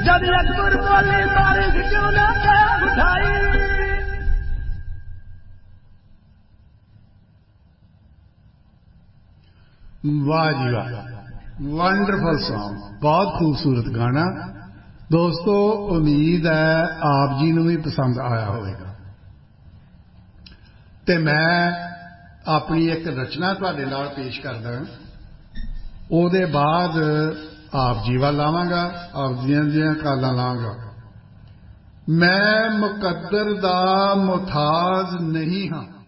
जब अकबर बोले बारिश क्यों ना उठाई। वाह जी वाह, वंडरफुल सॉन्ग, बहुत खूबसूरत गाना। दोस्तों उम्मीद है आप जी ਨੂੰ भी पसंद आया होगा। ਤੇ मैं अपनी एक रचना ਤੁਹਾਡੇ ਨਾਲ पेश करदा, ਉਹਦੇ बाद आप जी ਵੱਲ ਆਵਾਂਗਾ, आप ਦੀਆਂ ਕਾਲਾਂ ਲਾਂਗਾ। मैं मुकद्दर दा मुताज नहीं हाँ,